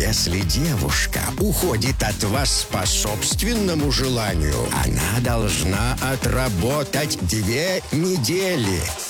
Если девушка уходит от вас по собственному желанию, она должна отработать 2 недели.